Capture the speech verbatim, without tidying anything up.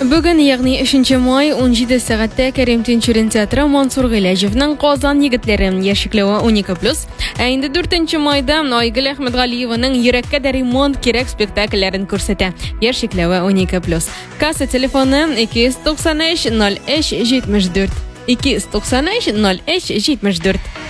Bugün ягъни üçinchi may o'n yetti saatda Karim Tinchurin teatri Mansur G'ilajevning Qozon yigitlari yashiklovi on ikki plus. Endi to'rtinchi mayda Oygul Ahmedg'aliyevaning Yurakka remont kerak spektaklarini ko'rsatadi. Yashiklovi on ikki plus. Kassa telefoni ikki yuz to'qson uch nol uch yetmish to'rt ikki yuz to'qson uch nol uch yetmish to'rt.